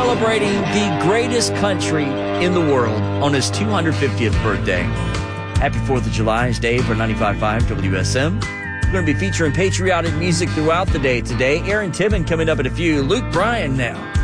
celebrating the greatest country in the world on his 250th birthday. Happy 4th of July. It's Dave for 95.5 WSM. We're going to be featuring patriotic music throughout the day today. Aaron Tibbin coming up in a few. Luke Bryan now